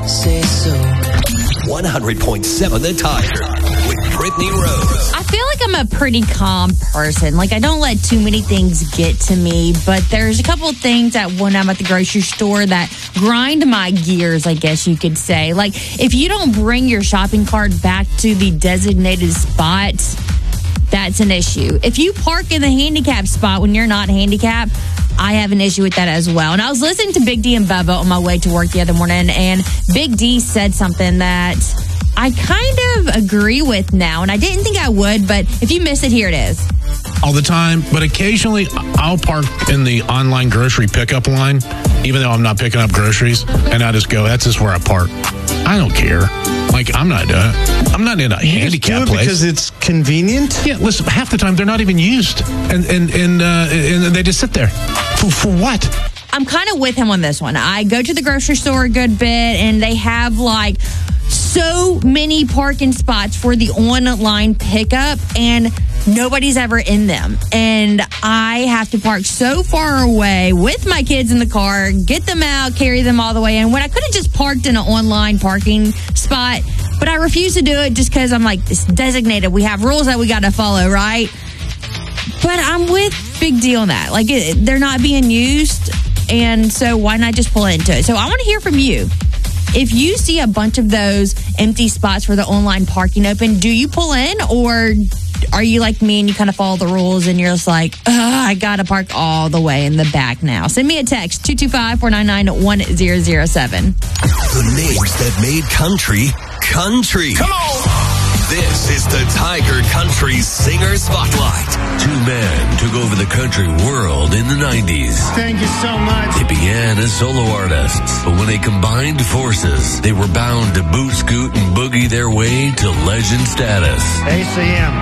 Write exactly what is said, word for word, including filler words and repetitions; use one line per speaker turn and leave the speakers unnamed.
say so.
one hundred point seven The Tiger with Brittany Rose.
I feel like I'm a pretty calm person. Like, I don't let too many things get to me, but there's a couple of things that when I'm at the grocery store that grind my gears, I guess you could say. Like, if you don't bring your shopping cart back to the designated spot, that's an issue. If you park in the handicap spot when you're not handicapped, I have an issue with that as well. And I was listening to Big D and Bubba on my way to work the other morning, and Big D said something that I kind of agree with now, and I didn't think I would, but if you missed it, here it is.
All the time, but occasionally I'll park in the online grocery pickup line, even though I'm not picking up groceries, and I just go, that's just where I park. I don't care. Like, I'm not uh, I'm not in a
you
handicap
just do it
place.
Because it's convenient?
Yeah, listen, half the time they're not even used, and and and, uh, and they just sit there. For, for what?
I'm kind of with him on this one. I go to the grocery store a good bit, and they have, like, so many parking spots for the online pickup, and nobody's ever in them. And I have to park so far away with my kids in the car, get them out, carry them all the way in, when I could have just parked in an online parking spot. But I refuse to do it just because I'm like, it's designated. We have rules that we got to follow, right? But I'm with Big D on that. Like, it, they're not being used, and so why not just pull into it? So I want to hear from you. If you see a bunch of those empty spots for the online parking open, do you pull in, or are you like me and you kind of follow the rules and you're just like, I got to park all the way in the back now? Send me a text, two two five, four nine nine, one zero zero seven.
The names that made country, country. Come on! This is the Tiger Country Singer Spotlight.
Two men took over the country world in the nineties.
Thank you so much.
They began as solo artists, but when they combined forces, they were bound to boot, scoot, and boogie their way to legend status.
A C M.